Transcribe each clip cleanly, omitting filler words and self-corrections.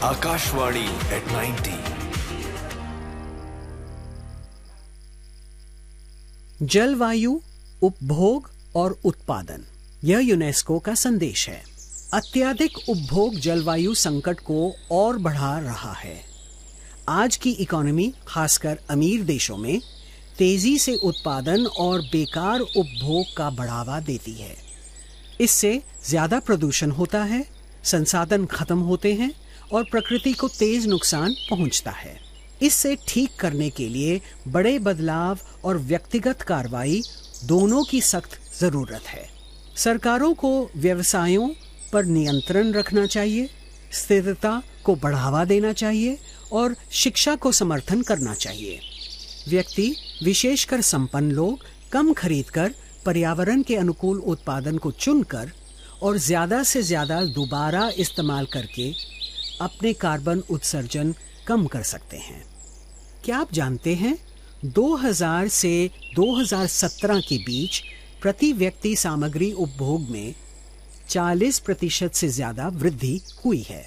Akashvani at 90। जलवायु, उपभोग और उत्पादन, यह यूनेस्को का संदेश है। अत्यधिक उपभोग जलवायु संकट को और बढ़ा रहा है। आज की इकोनॉमी, खासकर अमीर देशों में, तेजी से उत्पादन और बेकार उपभोग का बढ़ावा देती है। इससे ज्यादा प्रदूषण होता है, संसाधन खत्म होते हैं और प्रकृति को तेज नुकसान पहुंचता है। इससे ठीक करने के लिए बड़े बदलाव और व्यक्तिगत कार्रवाई दोनों की सख्त जरूरत है। सरकारों को व्यवसायों पर नियंत्रण रखना चाहिए, स्थिरता को बढ़ावा देना चाहिए और शिक्षा को समर्थन करना चाहिए। व्यक्ति, विशेषकर संपन्न लोग, कम खरीदकर पर्यावरण के अनुकूल उत्पादन को चुनकर और ज्यादा से ज्यादा दोबारा इस्तेमाल करके अपने कार्बन उत्सर्जन कम कर सकते हैं। क्या आप जानते हैं 2000 से 2017 के बीच प्रति व्यक्ति सामग्री उपभोग में 40% से ज्यादा वृद्धि हुई है।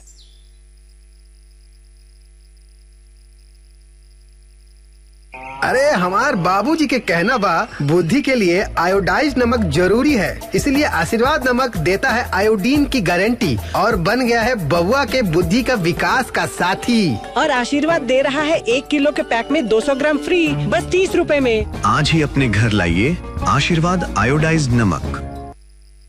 अरे हमार बाबूजी के कहना बा, बुद्धि के लिए आयोडाइज नमक जरूरी है, इसलिए आशीर्वाद नमक देता है आयोडीन की गारंटी और बन गया है बबुआ के बुद्धि का विकास का साथी। और आशीर्वाद दे रहा है 1 किलो के पैक में 200 ग्राम फ्री, बस 30 रुपए में। आज ही अपने घर लाइए आशीर्वाद आयोडाइज्ड नमक।